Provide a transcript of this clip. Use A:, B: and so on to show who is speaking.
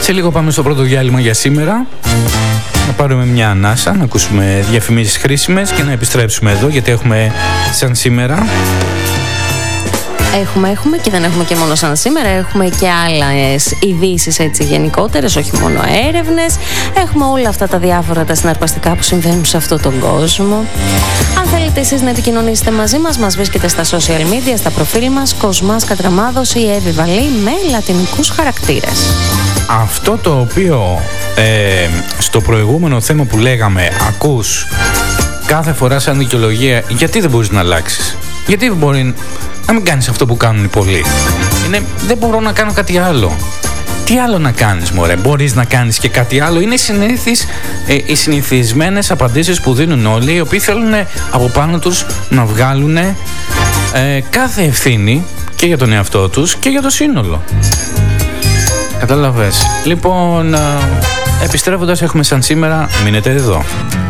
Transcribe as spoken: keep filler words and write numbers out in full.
A: Σε λίγο πάμε στο πρώτο διάλειμμα για σήμερα. Να πάρουμε μια ανάσα, να ακούσουμε διαφημίσεις χρήσιμες και να επιστρέψουμε εδώ, γιατί έχουμε σαν σήμερα.
B: Έχουμε, έχουμε και δεν έχουμε και μόνο σαν σήμερα. Έχουμε και άλλες ειδήσεις έτσι γενικότερες, όχι μόνο έρευνες. Έχουμε όλα αυτά τα διάφορα τα συναρπαστικά που συμβαίνουν σε αυτόν τον κόσμο. Αν θέλετε εσείς να επικοινωνήσετε μαζί μας, μας βρίσκετε στα social media, στα προφίλ μας, Κοσμάς Κατραμάδος ή Εύη Βαλή με λατινικούς χαρακτήρες.
A: Αυτό το οποίο ε, στο προηγούμενο θέμα που λέγαμε, ακούς κάθε φορά σαν δικαιολογία, γιατί δεν μπορείς να αλλάξεις, γιατί δεν μπορεί να μην κάνεις αυτό που κάνουν οι πολλοί. Είναι, δεν μπορώ να κάνω κάτι άλλο. Τι άλλο να κάνεις, μωρέ, μπορείς να κάνεις και κάτι άλλο. Είναι συνήθεις, ε, οι συνηθισμένες απαντήσεις που δίνουν όλοι, οι οποίοι θέλουν από πάνω τους να βγάλουν ε, κάθε ευθύνη και για τον εαυτό τους και για το σύνολο. Κατάλαβες. Λοιπόν, ε, επιστρέφοντας, έχουμε σαν σήμερα, μείνετε εδώ.